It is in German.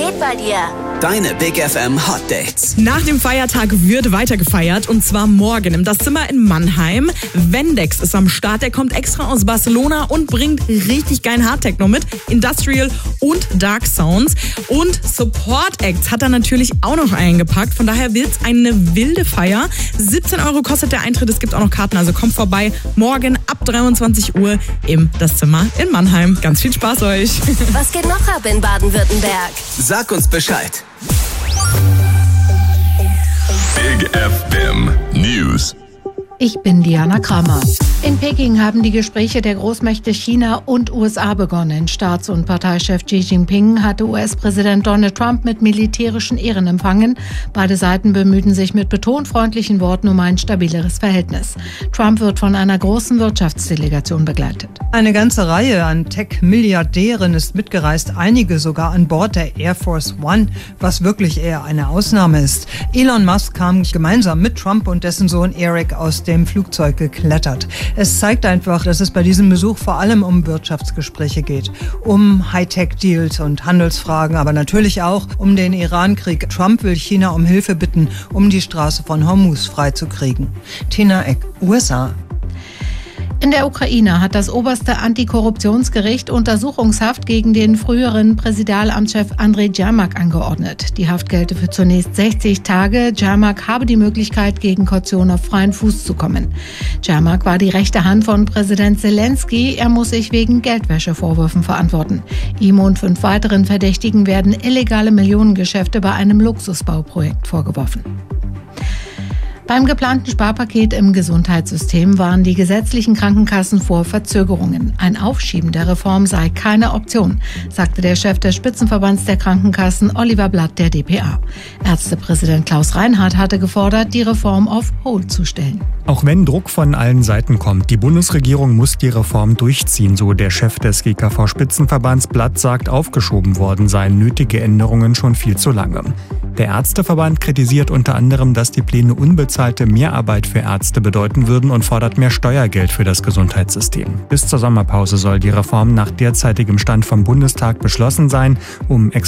geht bei dir? Deine Big FM Hot Dates. Nach dem Feiertag wird weiter gefeiert und zwar morgen im Das Zimmer in Mannheim. Vendex ist am Start, der kommt extra aus Barcelona und bringt richtig geilen Hardtechno mit, Industrial und Dark Sounds. Und Support Acts hat er natürlich auch noch eingepackt, von daher wird's eine wilde Feier. 17 € kostet der Eintritt, es gibt auch noch Karten, also kommt vorbei. Morgen ab 23 Uhr im Das Zimmer in Mannheim. Ganz viel Spaß euch. Was geht noch ab in Baden-Württemberg? Sag uns Bescheid. Big FM News. Ich bin Diana Kramer. In Peking haben die Gespräche der Großmächte China und USA begonnen. Staats- und Parteichef Xi Jinping hatte US-Präsident Donald Trump mit militärischen Ehren empfangen. Beide Seiten bemühten sich mit betont freundlichen Worten um ein stabileres Verhältnis. Trump wird von einer großen Wirtschaftsdelegation begleitet. Eine ganze Reihe an Tech-Milliardären ist mitgereist, einige sogar an Bord der Air Force One, was wirklich eher eine Ausnahme ist. Elon Musk kam gemeinsam mit Trump und dessen Sohn Eric aus dem Flugzeug geklettert. Es zeigt einfach, dass es bei diesem Besuch vor allem um Wirtschaftsgespräche geht, um Hightech-Deals und Handelsfragen, aber natürlich auch um den Iran-Krieg. Trump will China um Hilfe bitten, um die Straße von Hormuz freizukriegen. Tina Eck, USA. In der Ukraine hat das oberste Antikorruptionsgericht Untersuchungshaft gegen den früheren Präsidialamtschef Andrei Jermak angeordnet. Die Haft gelte für zunächst 60 Tage. Jermak habe die Möglichkeit, gegen Kaution auf freien Fuß zu kommen. Jermak war die rechte Hand von Präsident Zelensky. Er muss sich wegen Geldwäschevorwürfen verantworten. Ihm und 5 weiteren Verdächtigen werden illegale Millionengeschäfte bei einem Luxusbauprojekt vorgeworfen. Beim geplanten Sparpaket im Gesundheitssystem waren die gesetzlichen Krankenkassen vor Verzögerungen. Ein Aufschieben der Reform sei keine Option, sagte der Chef des Spitzenverbands der Krankenkassen, Oliver Blatt, der dpa. Ärztepräsident Klaus Reinhardt hatte gefordert, die Reform auf Hold zu stellen. Auch wenn Druck von allen Seiten kommt, die Bundesregierung muss die Reform durchziehen, so der Chef des GKV-Spitzenverbands. Blatt sagt, aufgeschoben worden seien nötige Änderungen schon viel zu lange. Der Ärzteverband kritisiert unter anderem, dass die Pläne unbezahlte Mehrarbeit für Ärzte bedeuten würden und fordert mehr Steuergeld für das Gesundheitssystem. Bis zur Sommerpause soll die Reform nach derzeitigem Stand vom Bundestag beschlossen sein, um